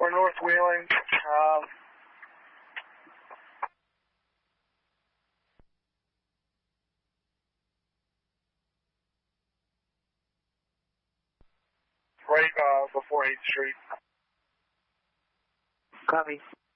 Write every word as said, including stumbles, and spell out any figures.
We're North Wheeling. Um, right uh, before eighth Street. Copy.